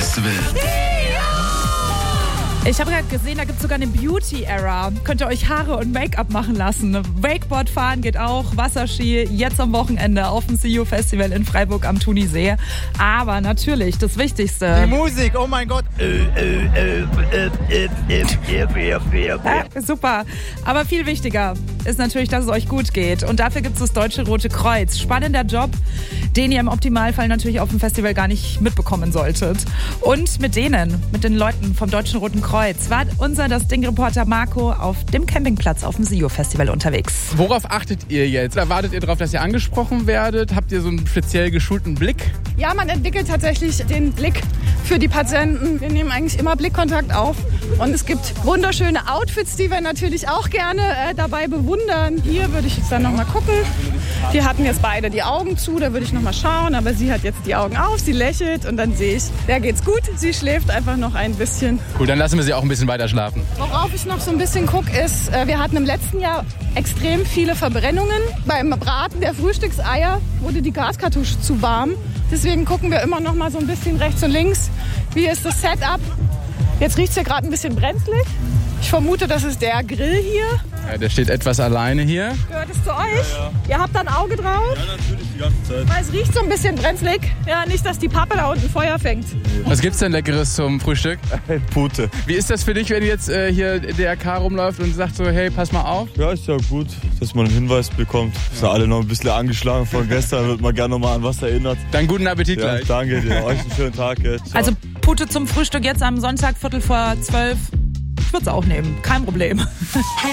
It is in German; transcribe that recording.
Festival. Ich habe gerade gesehen, da gibt es sogar eine Beauty-Era. Könnt ihr euch Haare und Make-up machen lassen. Wakeboard fahren geht auch, Wasserski, jetzt am Wochenende auf dem See You Festival in Freiburg am Thunisee. Aber natürlich, das Wichtigste. Die Musik, oh mein Gott. Super. Aber viel wichtiger ist natürlich, dass es euch gut geht. Und dafür gibt es das Deutsche Rote Kreuz. Spannender Job, den ihr im Optimalfall natürlich auf dem Festival gar nicht mitbekommen solltet. Und mit den Leuten vom Deutschen Roten Kreuz, war unser Das Ding-Reporter Marco auf dem Campingplatz auf dem See You Festival unterwegs. Worauf achtet ihr jetzt? Erwartet ihr darauf, dass ihr angesprochen werdet? Habt ihr so einen speziell geschulten Blick? Ja, man entwickelt tatsächlich den Blick für die Patienten. Wir nehmen eigentlich immer Blickkontakt auf. Und es gibt wunderschöne Outfits, die wir natürlich auch gerne dabei bewundern. Hier würde ich jetzt dann nochmal gucken. Wir hatten jetzt beide die Augen zu, da würde ich nochmal schauen. Aber sie hat jetzt die Augen auf, sie lächelt und dann sehe ich, der geht's gut. Sie schläft einfach noch ein bisschen. Cool, dann lassen wir sie auch ein bisschen weiter schlafen. Worauf ich noch so ein bisschen gucke, ist, wir hatten im letzten Jahr extrem viele Verbrennungen. Beim Braten der Frühstückseier wurde die Gaskartusche zu warm. Deswegen gucken wir immer noch mal so ein bisschen rechts und links. Wie ist das Setup? Jetzt riecht es hier gerade ein bisschen brenzlig. Ich vermute, das ist der Grill hier. Ja, der steht etwas alleine hier. Gehört es zu euch? Ja. Ihr habt da ein Auge drauf? Ja, natürlich, die ganze Zeit. Weil es riecht so ein bisschen brenzlig. Ja, nicht, dass die Pappe da unten Feuer fängt. Was gibt's denn Leckeres zum Frühstück? Pute. Wie ist das für dich, wenn jetzt hier der DRK rumläuft und sagt so, hey, pass mal auf? Ja, ist ja gut, dass man einen Hinweis bekommt. Sind alle noch ein bisschen angeschlagen von gestern, wird man gerne noch mal an was erinnert. Dann guten Appetit Ja, gleich. danke dir. Euch einen schönen Tag jetzt. Also Pute zum Frühstück jetzt am Sonntag, 11:45. Ich würde es auch nehmen, kein Problem.